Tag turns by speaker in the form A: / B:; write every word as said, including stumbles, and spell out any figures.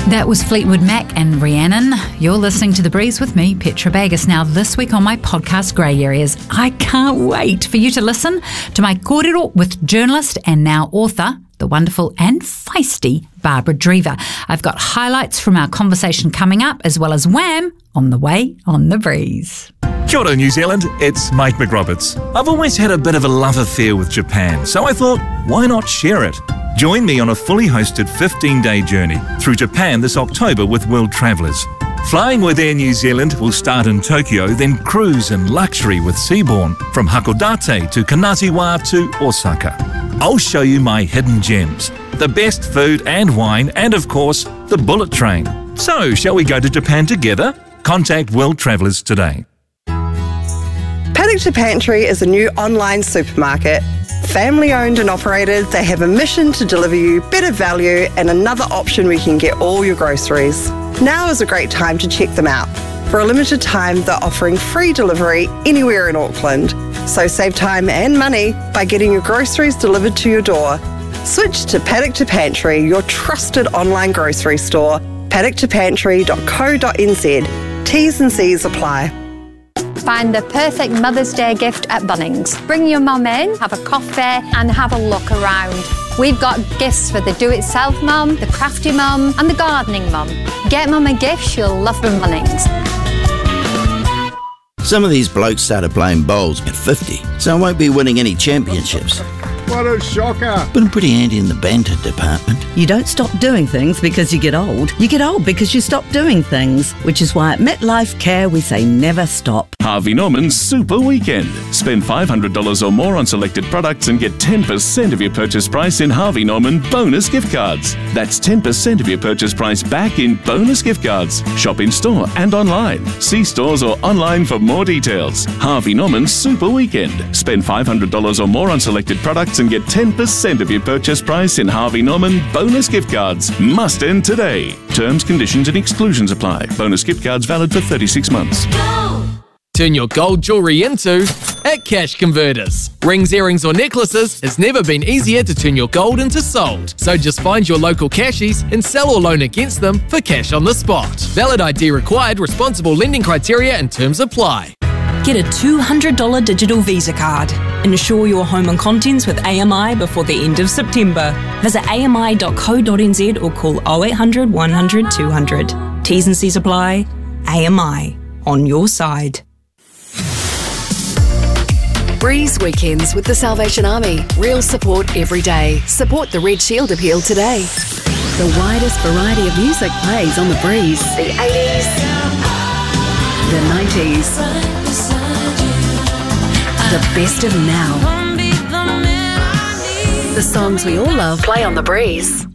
A: That was Fleetwood Mac and Rhiannon. You're listening to The Breeze with me, Petra Bagus. Now, this week on my podcast, Grey Areas, I can't wait for you to listen to my kōrero with journalist and now author, the wonderful and feisty Barbara Dreaver. I've got highlights from our conversation coming up, as well as Wham! On the way on The Breeze.
B: Kia ora, New Zealand, it's Mike McRoberts. I've always had a bit of a love affair with Japan, so I thought, why not share it? Join me on a fully hosted fifteen-day journey through Japan this October with World Travellers. Flying with Air New Zealand will start in Tokyo, then cruise in luxury with Seabourn from Hakodate to Kanazawa to Osaka. I'll show you my hidden gems, the best food and wine, and of course, the bullet train. So, shall we go to Japan together? Contact World Travellers today.
C: Paddock to Pantry is a new online supermarket. Family owned and operated, they have a mission to deliver you better value and another option where you can get all your groceries. Now is a great time to check them out. For a limited time, they're offering free delivery anywhere in Auckland. So save time and money by getting your groceries delivered to your door. Switch to Paddock to Pantry, your trusted online grocery store. paddock to pantry dot co dot n z. T's and C's apply.
D: Find the perfect Mother's Day gift at Bunnings. Bring your mum in, have a coffee and have a look around. We've got gifts for the do-it-self mum, the crafty mum and the gardening mum. Get mum a gift she'll love from Bunnings.
E: Some of these blokes started playing bowls at fifty, so I won't be winning any championships.
F: What a shocker!
E: But I'm pretty handy in the banter department.
G: You don't stop doing things because you get old. You get old because you stop doing things, which is why at MetLife Care we say never stop.
H: Harvey Norman's Super Weekend. Spend five hundred dollars or more on selected products and get ten percent of your purchase price in Harvey Norman bonus gift cards. That's ten percent of your purchase price back in bonus gift cards. Shop in store and online. See stores or online for more details. Harvey Norman's Super Weekend. Spend five hundred dollars or more on selected products and get ten percent of your purchase price in Harvey Norman bonus gift cards. Must end today. Terms, conditions and exclusions apply. Bonus gift cards valid for thirty-six months.
I: Turn your gold jewellery into at Cash Converters. Rings, earrings or necklaces has never been easier to turn your gold into sold. So just find your local cashies and sell or loan against them for cash on the spot. Valid I D required, responsible lending criteria and terms apply.
J: Get a two hundred dollars digital Visa card. Insure your home and contents with A M I before the end of September. Visit A M I dot co dot n z or call oh eight hundred, one hundred, two hundred. T's and C's apply. A M I, on your side.
K: Breeze Weekends with the Salvation Army. Real support every day. Support the Red Shield appeal today. The widest variety of music plays on the Breeze. The eighties, the nineties, the best of now. The songs we all love play on the Breeze.